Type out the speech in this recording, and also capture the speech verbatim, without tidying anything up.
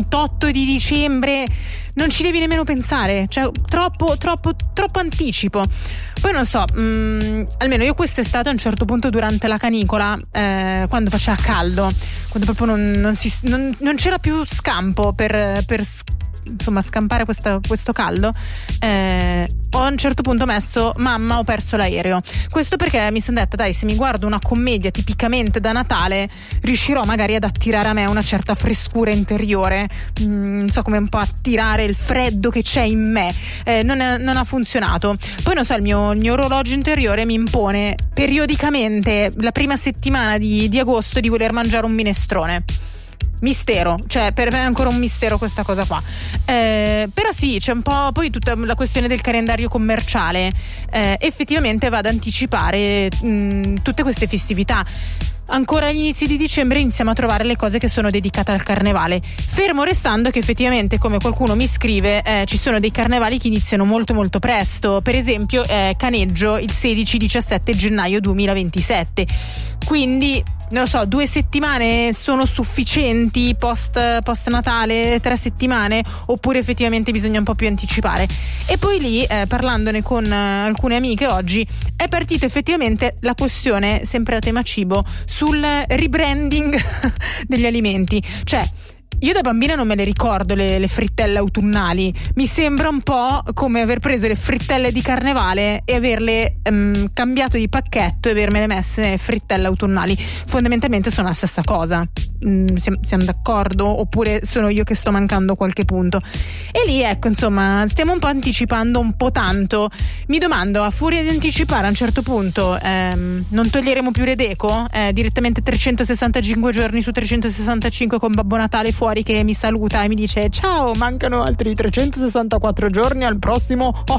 ventotto di dicembre non ci devi nemmeno pensare, cioè troppo troppo troppo anticipo. Poi non so, mh, almeno io quest'estate a un certo punto durante la canicola, eh, quando faceva caldo, quando proprio non, non, si, non, non c'era più scampo per, per insomma scampare questa, questo caldo, eh, ho a un certo punto messo mamma ho perso l'aereo. Questo perché mi sono detta dai, se mi guardo una commedia tipicamente da Natale riuscirò magari ad attirare a me una certa frescura interiore, mm, non so, come un po' attirare il freddo che c'è in me. eh, non, è, non ha funzionato. Poi non so, il mio, il mio orologio interiore mi impone periodicamente la prima settimana di, di agosto di voler mangiare un minestrone. Mistero, cioè per me è ancora un mistero questa cosa qua, eh, però sì, c'è un po' poi tutta la questione del calendario commerciale, eh, effettivamente va ad anticipare mh, tutte queste festività. Ancora agli inizi di dicembre iniziamo a trovare le cose che sono dedicate al carnevale, fermo restando che effettivamente, come qualcuno mi scrive, eh, ci sono dei carnevali che iniziano molto molto presto. Per esempio eh, Caneggio il sedici diciassette gennaio duemilaventisette, quindi non lo so, due settimane sono sufficienti post, post Natale, tre settimane, oppure effettivamente bisogna un po' più anticipare? E poi lì, eh, parlandone con eh, alcune amiche oggi, è partita effettivamente la questione, sempre a tema cibo, sul rebranding degli alimenti. Cioè, io da bambina non me le ricordo le, le frittelle autunnali, mi sembra un po' come aver preso le frittelle di carnevale e averle um, cambiato di pacchetto e avermele messe frittelle autunnali. Fondamentalmente sono la stessa cosa. Mm, siamo, siamo d'accordo? Oppure sono io che sto mancando qualche punto? E lì, ecco, insomma, stiamo un po' anticipando un po' tanto. Mi domando, a furia di anticipare a un certo punto ehm, non toglieremo più le deco? Eh, direttamente trecentosessantacinque giorni su trecentosessantacinque con Babbo Natale fuori che mi saluta e mi dice ciao, mancano altri trecentosessantaquattro giorni al prossimo oh